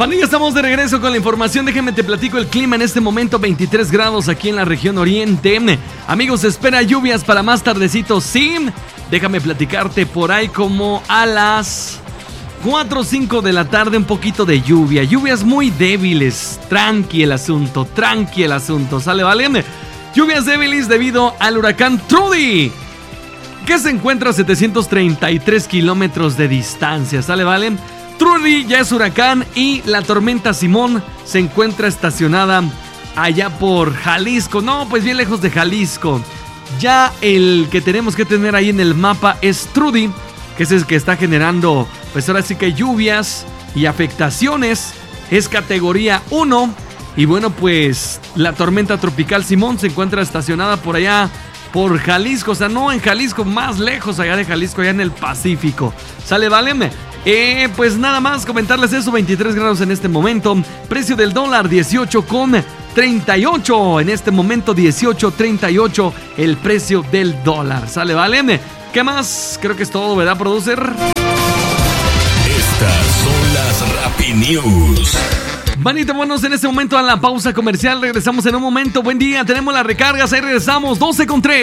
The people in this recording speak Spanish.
Pandilla, estamos de regreso con la información. Déjenme te platico el clima en este momento. 23 grados aquí en la región oriente. Amigos, espera lluvias para más tardecito. Sí, déjame platicarte por ahí como a las 4 o 5 de la tarde un poquito de lluvia. Lluvias muy débiles. Tranqui el asunto. ¿Sale, vale? Lluvias débiles debido al huracán Trudy, que se encuentra a 733 kilómetros de distancia. ¿Sale, vale? Trudy ya es huracán y la tormenta Simón se encuentra estacionada allá por Jalisco. No, pues bien lejos de Jalisco. Ya el que tenemos que tener ahí en el mapa es Trudy, que es el que está generando, pues ahora sí que lluvias y afectaciones. Es categoría 1. Y bueno, pues la tormenta tropical Simón se encuentra estacionada por allá por Jalisco. O sea, no en Jalisco, más lejos allá de Jalisco, allá en el Pacífico. ¿Sale, vale? Pues nada más comentarles eso. 23 grados en este momento. Precio del dólar 18,38. En este momento 18,38 el precio del dólar. ¿Sale, vale? ¿Qué más? Creo que es todo, ¿verdad, producer? Estas son las Rappi News. Manita, vámonos en este momento a la pausa comercial. Regresamos en un momento. Buen día, tenemos las recargas. Ahí regresamos, 12:03.